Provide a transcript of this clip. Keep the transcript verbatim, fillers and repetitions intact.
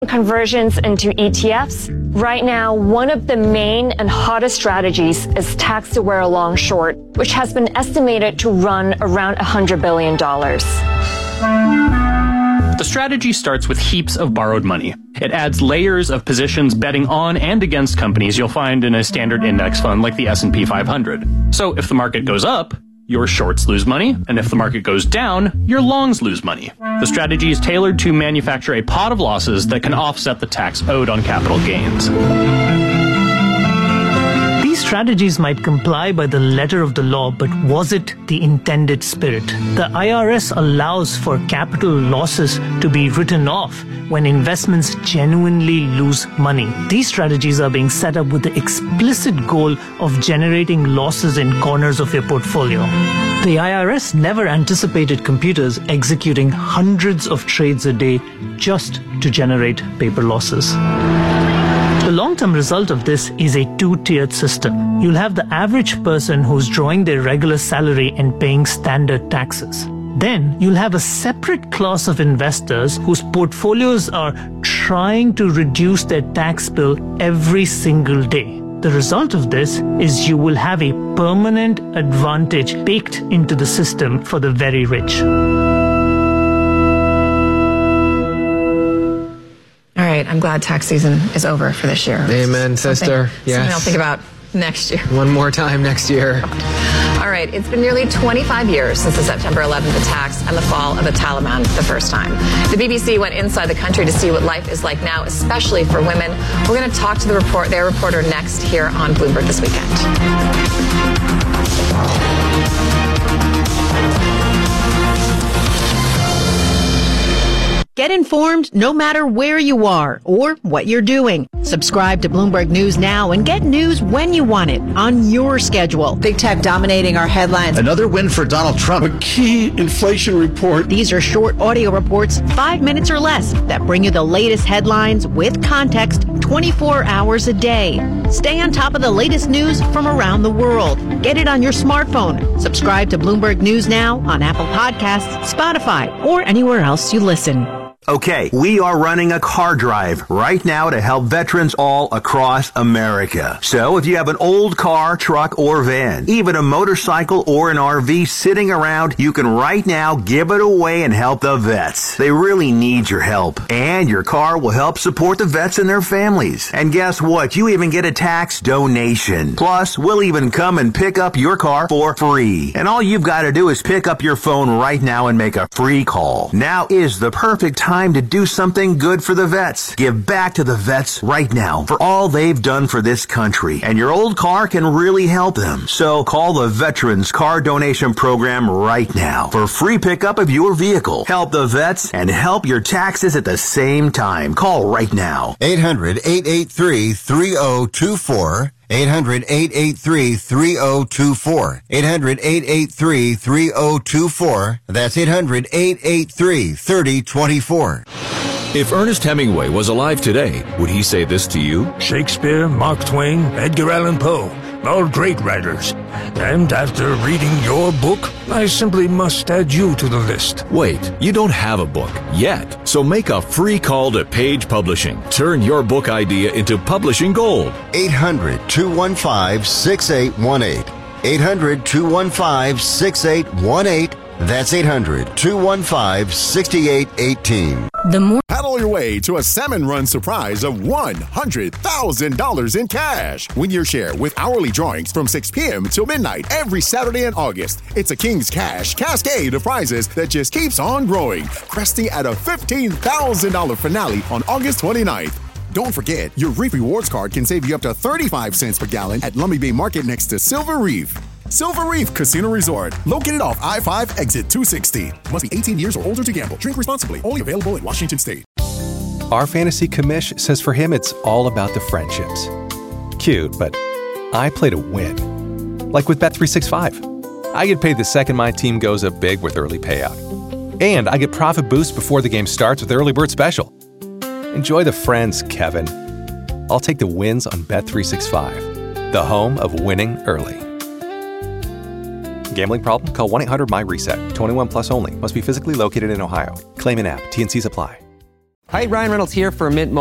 Conversions into E T Fs. Right now, one of the main and hottest strategies is tax-aware long short, which has been estimated to run around one hundred billion dollars. The strategy starts with heaps of borrowed money. It adds layers of positions betting on and against companies you'll find in a standard index fund like the S and P five hundred. So if the market goes up, your shorts lose money, and if the market goes down, your longs lose money. The strategy is tailored to manufacture a pot of losses that can offset the tax owed on capital gains. These strategies might comply by the letter of the law, but was it the intended spirit? The I R S allows for capital losses to be written off when investments genuinely lose money. These strategies are being set up with the explicit goal of generating losses in corners of your portfolio. The I R S never anticipated computers executing hundreds of trades a day just to generate paper losses. The long-term result of this is a two-tiered system. You'll have the average person who's drawing their regular salary and paying standard taxes. Then you'll have a separate class of investors whose portfolios are trying to reduce their tax bill every single day. The result of this is you will have a permanent advantage baked into the system for the very rich. All right, I'm glad tax season is over for this year. Amen, sister. Something, yes. Something I'll think about next year. One more time next year. All right, it's been nearly twenty-five years since the September eleventh attacks and the fall of the Taliban the first time. The B B C went inside the country to see what life is like now, especially for women. We're going to talk to the report, their reporter next here on Bloomberg This Weekend. Get informed no matter where you are or what you're doing. Subscribe to Bloomberg News now and get news when you want it on your schedule. Big tech dominating our headlines. Another win for Donald Trump. A key inflation report. These are short audio reports, five minutes or less, that bring you the latest headlines with context twenty-four hours a day. Stay on top of the latest news from around the world. Get it on your smartphone. Subscribe to Bloomberg News now on Apple Podcasts, Spotify, or anywhere else you listen. Okay, we are running a car drive right now to help veterans all across America. So if you have an old car, truck, or van, even a motorcycle or an R V sitting around, you can right now give it away and help the vets. They really need your help. And your car will help support the vets and their families. And guess what? You even get a tax donation. Plus, we'll even come and pick up your car for free. And all you've got to do is pick up your phone right now and make a free call. Now is the perfect time Time to do something good for the vets. Give back to the vets right now for all they've done for this country. And your old car can really help them. So call the Veterans Car Donation Program right now for free pickup of your vehicle. Help the vets and help your taxes at the same time. Call right now. eight hundred, eight eight three, three oh two four. eight hundred, eight eight three, three oh two four. eight hundred, eight eight three, three oh two four. That's eight hundred, eight eight three, three oh two four. If Ernest Hemingway was alive today, would he say this to you? Shakespeare, Mark Twain, Edgar Allan Poe, all great writers. And after reading your book, I simply must add you to the list. Wait, you don't have a book yet. So make a free call to Page Publishing. Turn your book idea into publishing gold. eight hundred, two one five, six eight one eight. eight hundred, two one five, six eight one eight. That's eight hundred, two one five, six eight one eight. The more Paddle your way to a salmon run surprise of one hundred thousand dollars in cash. Win your share with hourly drawings from six p.m. till midnight every Saturday in August. It's a King's Cash cascade of prizes that just keeps on growing, cresting at a fifteen thousand dollars finale on August twenty-ninth. Don't forget, your Reef Rewards card can save you up to thirty-five cents per gallon at Lummi Bay Market next to Silver Reef. Silver Reef Casino Resort, located off I five, exit two sixty. Must be eighteen years or older to gamble. Drink responsibly. Only available in Washington State. Our fantasy commish says for him it's all about the friendships. Cute, but I play to win. Like with Bet three sixty-five. I get paid the second my team goes up big with early payout. And I get profit boost before the game starts with Early Bird Special. Enjoy the friends, Kevin. I'll take the wins on Bet three sixty-five, the home of winning early. Gambling problem? Call one eight hundred M Y RESET. twenty-one plus only. Must be physically located in Ohio. Claim in app. T and Cs apply. Hi, Ryan Reynolds here for Mint Mobile.